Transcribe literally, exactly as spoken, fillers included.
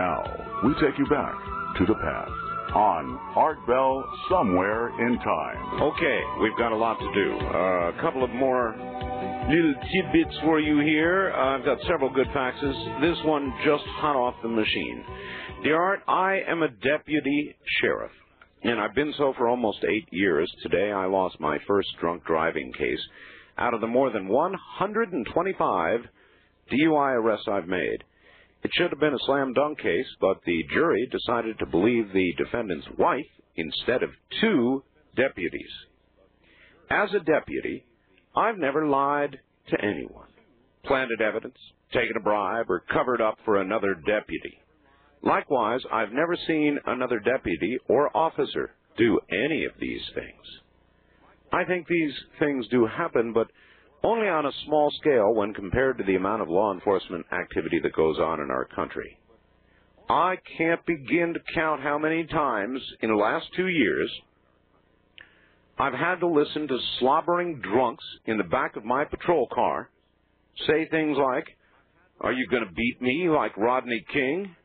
Now, we take you back to the past on Art Bell Somewhere in Time. Okay, we've got a lot to do. Uh, a couple of more little tidbits for you here. Uh, I've got several good faxes. This one just hot off the machine. Dear Art, I am a deputy sheriff, and I've been so for almost eight years. Today I lost my first drunk driving case out of the more than one hundred twenty-five D U I arrests I've made. It should have been a slam-dunk case, but the jury decided to believe the defendant's wife instead of two deputies. As a deputy, I've never lied to anyone, planted evidence, taken a bribe, or covered up for another deputy. Likewise, I've never seen another deputy or officer do any of these things. I think these things do happen, but only on a small scale when compared to the amount of law enforcement activity that goes on in our country. I can't begin to count how many times in the last two years I've had to listen to slobbering drunks in the back of my patrol car say things like, "Are you going to beat me like Rodney King?"